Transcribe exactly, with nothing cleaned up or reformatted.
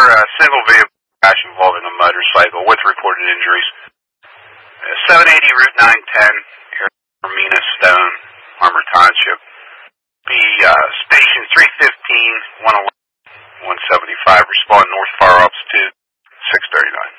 a single vehicle crash involving a motorcycle with reported injuries. Uh, seven eighty Route nine ten, Hermina Stone, Armour Township. Be uh, station three fifteen, one eleven, one seventy-five. Respond North Fire Ops two, six thirty-nine.